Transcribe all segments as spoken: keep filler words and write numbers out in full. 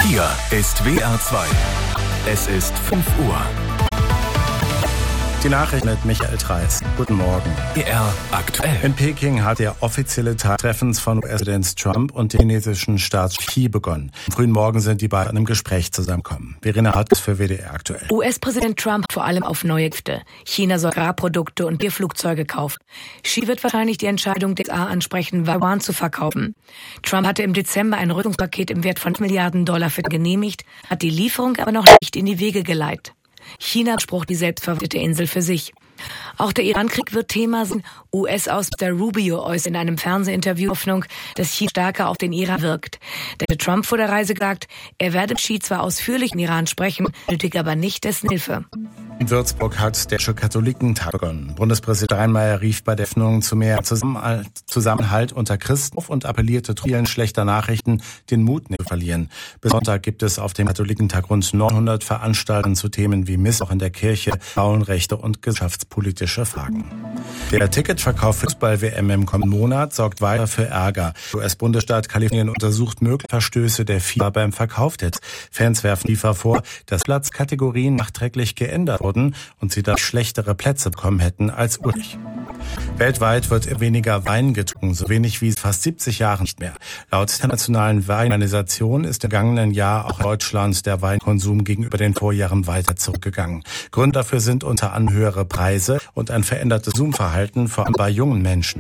Hier ist W R zwei. Es ist fünf Uhr. Die Nachricht mit Michael Treis. Guten Morgen. W R aktuell. In Peking hat der offizielle Tag des Treffens von U S-Präsident Trump und dem chinesischen Staatschef Xi begonnen. Am frühen Morgen sind die beiden in einem Gespräch zusammengekommen. Verena Hartges für W D R aktuell. U S-Präsident Trump vor allem auf neue Gifte. China soll Agrarprodukte und Bierflugzeuge kaufen. Xi wird wahrscheinlich die Entscheidung der U S A ansprechen, Taiwan zu verkaufen. Trump hatte im Dezember ein Rüstungspaket im Wert von Milliarden Dollar für genehmigt, hat die Lieferung aber noch nicht in die Wege geleitet. China beansprucht die selbstverwaltete Insel für sich. Auch der Iran-Krieg wird Thema sein. U S-Außenminister Rubio äußert in einem Fernsehinterview Hoffnung, dass China stärker auf den Iran wirkt. Der Trump vor der Reise gesagt, er werde mit Xi zwar ausführlich in Iran sprechen, nötig aber nicht dessen Hilfe. In Würzburg hat der Katholikentag begonnen. Bundespräsident Steinmeier rief bei der Öffnung zu mehr Zusammenhalt unter Christen auf und appellierte, vielen schlechter Nachrichten den Mut nicht zu verlieren. Bis Sonntag gibt es auf dem Katholikentag rund neunhundert Veranstaltungen zu Themen wie Missbrauch in der Kirche, Frauenrechte und gesellschaftspolitische Fragen. Der Ticketverkauf für Fußball-W M im kommenden Monat sorgt weiter für Ärger. Der U S-Bundesstaat Kalifornien untersucht mögliche Verstöße der FIFA beim Verkauf der Tickets. Fans werfen FIFA vor, dass Platzkategorien nachträglich geändert wurden und sie dadurch schlechtere Plätze bekommen hätten als ursprünglich. Weltweit wird weniger Wein getrunken, so wenig wie fast siebzig Jahren nicht mehr. Laut der Internationalen Weinorganisation ist im vergangenen Jahr auch in Deutschland der Weinkonsum gegenüber den Vorjahren weiter zurückgegangen. Grund dafür sind unter anderem höhere Preise und ein verändertes Konsumverhalten, vor allem bei jungen Menschen.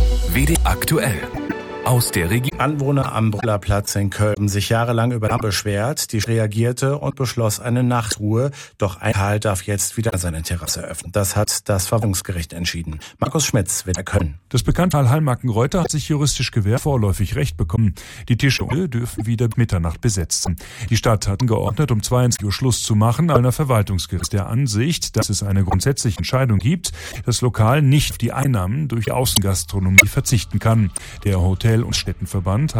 W D R aktuell. Aus der Region. Anwohner am Brüller Platz in Köln haben sich jahrelang über Trump beschwert. Die reagierte und beschloss eine Nachtruhe. Doch ein Lokal darf jetzt wieder seine Terrasse öffnen. Das hat das Verwaltungsgericht entschieden. Markus Schmitz, W D R Köln. Das bekannte Hallmarken-Reuter hat sich juristisch gewehrt, vorläufig Recht bekommen. Die Tische dürfen wieder Mitternacht besetzt sein. Die Stadt hat geordnet, um zweiundzwanzig Uhr Schluss zu machen, einer Verwaltungsgericht der Ansicht, dass es eine grundsätzliche Entscheidung gibt, das Lokal nicht auf die Einnahmen durch Außengastronomie verzichten kann. Der Hotel- und Städtenverband hat